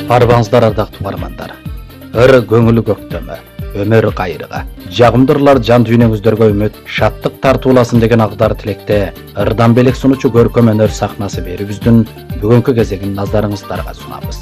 Барбаңыздар ардактуу угармандар. Ыр көңүлү көктөмө, өмүр кайрыга. Жагымдырлар жан дүйнөңүздөргө үмүт, шаттык тартууласын деген агдар тилекте ырдан белек сунуучу көркөм өнөр сахнасы берүүбүздүн бүгүнкү кезегин назарыңыздарга сунабыз.